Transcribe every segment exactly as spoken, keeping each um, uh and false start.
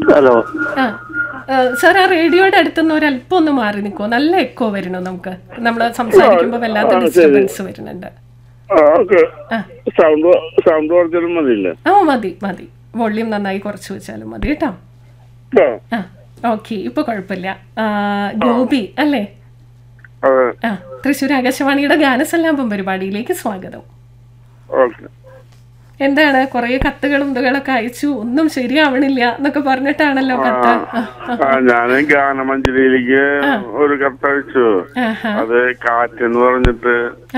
Hello. ആ sir, ആ റേഡിയോയുടെ അടുത്തുനിന്ന് ഒരല്പം ഒന്ന് മാറി നിൽക്കുമോ? നല്ല എക്കോ വരണു നമുക്ക്. നമ്മൾ സംസാരിക്കുമ്പോൾ വല്ലാത്ത ഡിസ്റ്റർബൻസ് വരുന്നുണ്ട്. Sound sound കുറച്ചാലും മതിയില്ലേ? ആ മതി മതി, വോള്യൂം നന്നായി കുറച്ച് വെച്ചാലും മതി കേട്ടോ. ആ ഓക്കെ, ഇപ്പൊ കുഴപ്പമില്ല. ഗോപി അല്ലേ? ആ, തൃശ്ശൂർ ആകാശവാണിയുടെ ഗാനസല്ലാപം പരിപാടിയിലേക്ക് സ്വാഗതം. എന്താണ് കുറെ കത്തുകളും ഇതുകളൊക്കെ അയച്ചു, ഒന്നും ശരിയാവണില്ല എന്നൊക്കെ പറഞ്ഞിട്ടാണല്ലോ കത്ത്. ഞാൻ ഗാനമഞ്ജരിയിലേക്ക് ഒരു കത്തയച്ചു. അത് കാറ്റെന്ന് പറഞ്ഞിട്ട്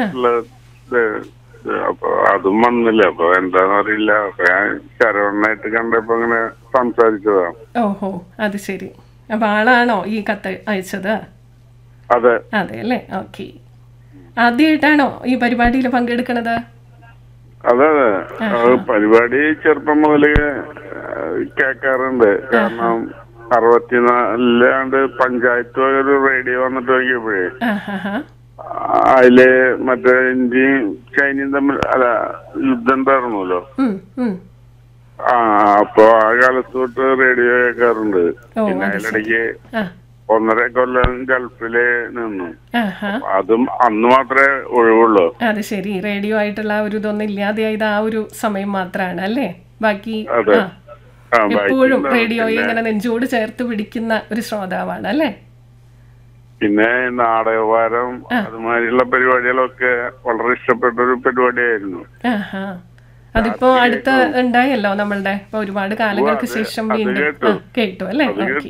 അപ്പൊ അതും വന്നില്ല. അപ്പൊ എന്താന്ന് അറിയില്ല. അപ്പൊ ഞാൻ ശരവണ്ണായിട്ട് കണ്ടപ്പോ അങ്ങനെ സംസാരിച്ചതാ. ഓഹോ, അത് ശരി. അപ്പൊ ആളാണോ ഈ കത്ത് അയച്ചത്? അതെ അതെ അല്ലേ. ഓക്കെ, ആദ്യമായിട്ടാണോ ഈ പരിപാടിയിൽ പങ്കെടുക്കണത്? അതെ അതെ, പരിപാടി ചെറുപ്പം മുതല് കേക്കാറുണ്ട്. കാരണം അറുപത്തിനാലിലാണ്ട് പഞ്ചായത്ത് ഒരു റേഡിയോ വന്നിട്ട് നോക്കിയപ്പോഴേ അതില് മറ്റേ ഇന്ത്യയും ചൈനയും തമ്മിൽ അല്ല യുദ്ധം ഉണ്ടായിരുന്നല്ലോ. ആ അപ്പൊ ആ കാലത്ത് തൊട്ട് റേഡിയോ കേൾക്കാറുണ്ട്. പിന്നെ അതിലിടയ്ക്ക് ഒന്നര കൊല്ലം ഗൾഫില് നിന്നു. അതും അന്ന് മാത്രമേ ഒഴിവുള്ളൂ. അത് ശരി, റേഡിയോ ആയിട്ടുള്ള ഒരു ഇതൊന്നും ഇല്ലാതെയായത് ആ ഒരു സമയം മാത്രമാണ് അല്ലേ? ബാക്കി എപ്പോഴും റേഡിയോയെ ഇങ്ങനെ നെഞ്ചോട് ചേർത്ത് പിടിക്കുന്ന ഒരു ശ്രോതാവാണ് അല്ലേ? പിന്നെ നാടകവാരം അതുമാതിരിയുള്ള പരിപാടികളൊക്കെ വളരെ ഇഷ്ടപ്പെട്ട ഒരു പരിപാടിയായിരുന്നു. അതിപ്പോ അടുത്ത് ഉണ്ടായല്ലോ നമ്മളുടെ. ഇപ്പൊ ഒരുപാട് കാലങ്ങൾക്ക് ശേഷം വീണ്ടും കേട്ടു അല്ലേ?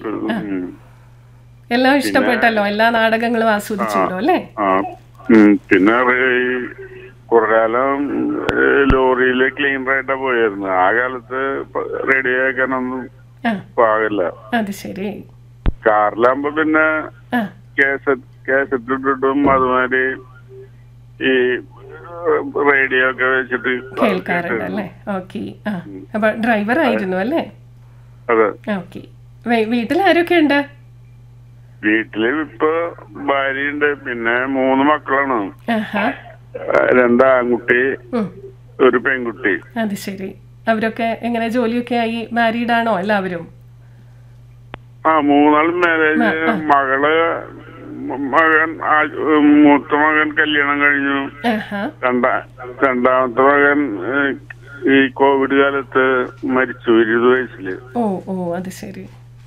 എല്ലാം ഇഷ്ടപ്പെട്ടല്ലോ, എല്ലാ നാടകങ്ങളും ആസ്വദിച്ചല്ലോ അല്ലേ? പിന്നെ കുറെ കാലം ലോറിയില് ക്ലീനറായിട്ടാ പോയിരുന്നു. ആ കാലത്ത് റേഡിയോ കേൾക്കാനൊന്നും പാകില്ല. അത് ശരി. കാറിലാകുമ്പോ പിന്നെ കേസറ്റ് ഇട്ടിട്ടും അതുമാതിരി ഈ റേഡിയോ ഒക്കെ വെച്ചിട്ട് കേൾക്കാറുണ്ട് അല്ലേ? ഓക്കെ. അപ്പൊ ഡ്രൈവർ ആയിരുന്നു അല്ലേ? അതെ. ഓക്കെ. വീട്ടിൽ ആരൊക്കെ ഉണ്ട്? വീട്ടില് ഇപ്പൊ ഭാര്യയുണ്ട്, പിന്നെ മൂന്ന് മക്കളാണ്. രണ്ട് ആൺകുട്ടി ഒരു പെൺകുട്ടി. അത് ശരി. അവരൊക്കെ എങ്ങനെ ജോലിയൊക്കെ ആയി മാരീഡ് ആണോ എല്ലാവരും? ആ മൂന്നാളും മാരേജ്. മകള് മകൻ മൂത്ത മകൻ കല്യാണം കഴിഞ്ഞു. രണ്ടാ രണ്ടാമത്തെ മകൻ ഈ കോവിഡ് കാലത്ത് മരിച്ചു ഇരുപത് വയസ്സില്. ഓ ഓ അത് ശരി.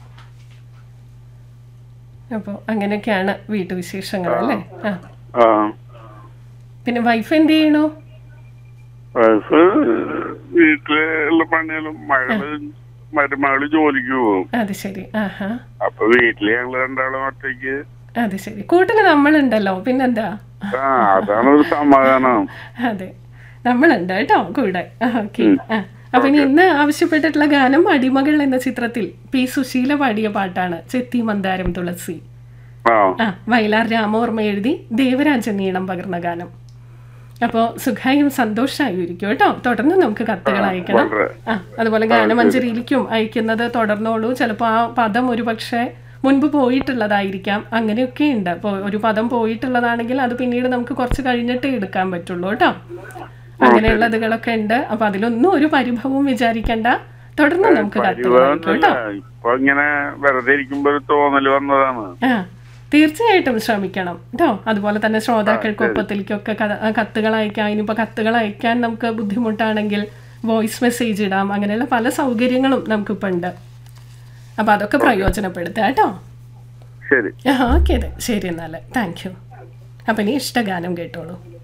അപ്പൊ അങ്ങനെയൊക്കെയാണ് വീട്ടുവിശേഷങ്ങൾ അല്ലേ? ആ പിന്നെ വൈഫ് എന്ത് ചെയ്യണു? വൈഫ് വീട്ടിലുള്ള പണികളും മകള് മരുമകള് ജോലിക്ക് പോകും. അത് ശരി. ആഹാ. അപ്പൊ വീട്ടില് ഞങ്ങള് രണ്ടാളും ഒറ്റയ്ക്ക്. അത് ശരി. കൂട്ടിന് നമ്മളുണ്ടല്ലോ, പിന്നെന്താ? ആ അതാണ് ഒരു സമാധാനം. അതെ, നമ്മളുണ്ട് കേട്ടോ കൂടെ. ഓക്കെ. അപ്പൊ ഇനി ഇന്ന് ആവശ്യപ്പെട്ടിട്ടുള്ള ഗാനം അടിമകൾ എന്ന ചിത്രത്തിൽ പി സുശീല പാടിയ പാട്ടാണ്. ചെത്തി മന്ദാരം തുളസി. ആ വയലാർ രാമോർമ്മ എഴുതി ദേവരാജൻ ഈണം പകർന്ന ഗാനം. അപ്പോൾ സുഖായും സന്തോഷമായും ഇരിക്കും കേട്ടോ. തുടർന്ന് നമുക്ക് കത്തുകൾ അയക്കണം. ആ അതുപോലെ ഗാനമഞ്ജരിയിലേക്കും അയക്കുന്നത് തുടർന്നോളൂ. ചിലപ്പോൾ ആ പദം ഒരു പക്ഷേ മുൻപ് പോയിട്ടുള്ളതായിരിക്കാം, അങ്ങനെയൊക്കെ ഉണ്ട്. അപ്പോൾ ഒരു പദം പോയിട്ടുള്ളതാണെങ്കിൽ അത് പിന്നീട് നമുക്ക് കുറച്ച് കഴിഞ്ഞിട്ടേ എടുക്കാൻ പറ്റുള്ളൂ കേട്ടോ. അങ്ങനെയുള്ളതുകളൊക്കെ ഉണ്ട്. അപ്പൊ അതിലൊന്നും ഒരു പരിഭവവും വിചാരിക്കണ്ട. തുടർന്ന് നമുക്ക് കത്തുകൾ കേട്ടോ. ആ തീർച്ചയായിട്ടും ശ്രമിക്കണം കേട്ടോ. അതുപോലെ തന്നെ ശ്രോതാക്കൾക്കൊപ്പത്തിലേക്കൊക്കെ കത്തുകൾ അയക്കാം. ഇനിയിപ്പോൾ കത്തുകൾ അയക്കാൻ നമുക്ക് ബുദ്ധിമുട്ടാണെങ്കിൽ വോയിസ് മെസ്സേജ് ഇടാം. അങ്ങനെയുള്ള പല സൗകര്യങ്ങളും നമുക്കിപ്പോൾ ഉണ്ട്. അപ്പൊ അതൊക്കെ പ്രയോജനപ്പെടുത്തുക കേട്ടോ. ശരി. ഓക്കെ, ശരി എന്നാൽ താങ്ക് യു. അപ്പൊ ഇനി ഇഷ്ടഗാനം കേട്ടോളൂ.